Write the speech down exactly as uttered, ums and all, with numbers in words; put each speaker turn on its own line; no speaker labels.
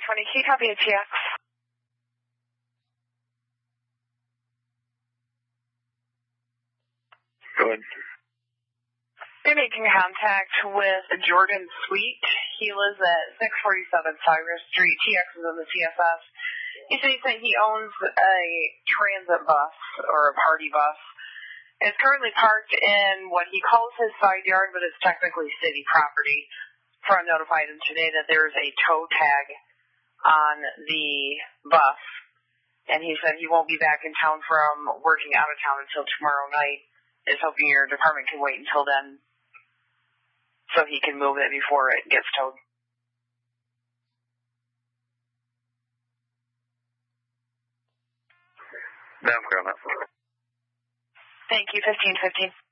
twenty, can you copy a T X?
Go ahead.
You're making contact with Jordan Sweet. He lives at six forty-seven Cyrus Street. T X is in the C S S. He says that he owns a transit bus or a party bus. It's currently parked in what he calls his side yard, but it's technically city property. Front notified him today that there is a tow tag on the bus, and he said he won't be back in town from working out of town until tomorrow night. Is hoping your department can wait until then so he can move it before it gets towed.
No, I'm going up.
Thank you, fifteen fifteen.